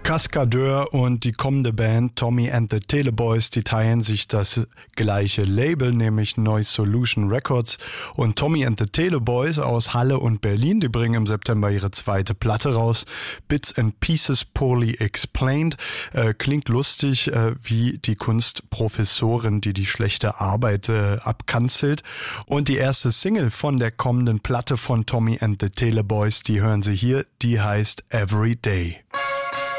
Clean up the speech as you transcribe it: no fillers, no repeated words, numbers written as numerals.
Cascadeur und die kommende Band Tommy and the Teleboys, die teilen sich das gleiche Label, nämlich Noise Solution Records. Und Tommy and the Teleboys aus Halle und Berlin, die bringen im September ihre zweite Platte raus. Bits and Pieces Poorly Explained. Klingt lustig, wie die Kunstprofessorin, die schlechte Arbeit abkanzelt. Und die erste Single von der kommenden Platte von Tommy and the Teleboys, die hören Sie hier, die heißt Every Day.